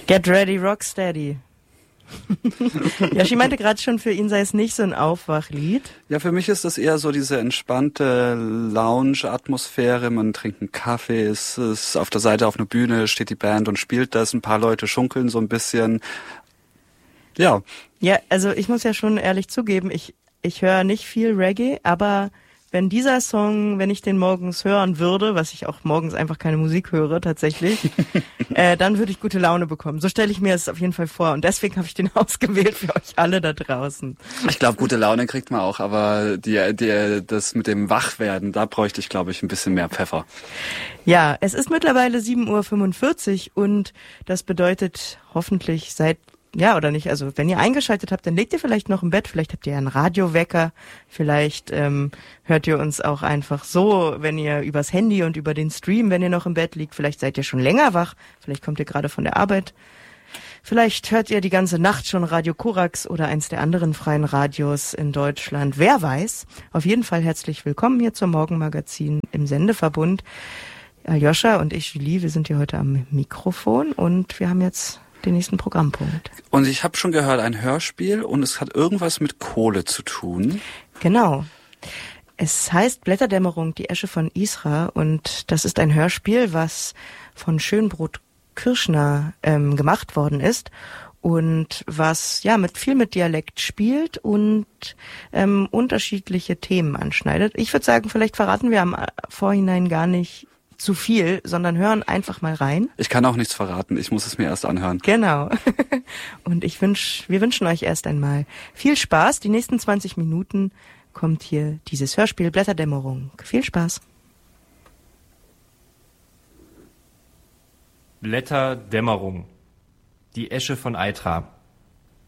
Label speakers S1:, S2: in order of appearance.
S1: Get ready, Rocksteady. Yoshi meinte gerade schon, für ihn sei es nicht so ein Aufwachlied.
S2: Ja, für mich ist das eher so diese entspannte Lounge-Atmosphäre. Man trinkt einen Kaffee, es ist auf der Seite auf einer Bühne, steht die Band und spielt das. Ein paar Leute schunkeln so ein bisschen. Ja.
S1: Ja, also ich muss ja schon ehrlich zugeben, ich höre nicht viel Reggae, aber wenn dieser Song, wenn ich den morgens hören würde, was ich auch morgens einfach keine Musik höre tatsächlich, dann würde ich gute Laune bekommen. So stelle ich mir es auf jeden Fall vor. Und deswegen habe ich den ausgewählt für euch alle da draußen.
S2: Ich glaube, gute Laune kriegt man auch, aber das mit dem Wachwerden, da bräuchte ich, glaube ich, ein bisschen mehr Pfeffer.
S1: Ja, es ist mittlerweile 7:45 Uhr und das bedeutet hoffentlich ja, oder nicht. Also wenn ihr eingeschaltet habt, dann legt ihr vielleicht noch im Bett, vielleicht habt ihr ja einen Radiowecker, vielleicht hört ihr uns auch einfach so, wenn ihr übers Handy und über den Stream, wenn ihr noch im Bett liegt, vielleicht seid ihr schon länger wach, vielleicht kommt ihr gerade von der Arbeit, vielleicht hört ihr die ganze Nacht schon Radio Korax oder eins der anderen freien Radios in Deutschland, wer weiß. Auf jeden Fall herzlich willkommen hier zum Morgenmagazin im Sendeverbund. Aljoscha und ich, Julie, wir sind hier heute am Mikrofon und wir haben jetzt den nächsten Programmpunkt.
S2: Und ich habe schon gehört, ein Hörspiel und es hat irgendwas mit Kohle zu tun.
S1: Genau. Es heißt Blätterdämmerung, die Esche von Isra und das ist ein Hörspiel, was von Schönbrot Kirschner gemacht worden ist und was ja viel mit Dialekt spielt und unterschiedliche Themen anschneidet. Ich würde sagen, vielleicht verraten wir am Vorhinein gar nicht zu viel, sondern hören einfach mal rein.
S2: Ich kann auch nichts verraten, ich muss es mir erst anhören.
S1: Genau. Und wir wünschen euch erst einmal viel Spaß. Die nächsten 20 Minuten kommt hier dieses Hörspiel Blätterdämmerung. Viel Spaß.
S3: Blätterdämmerung. Die Esche von Eitra.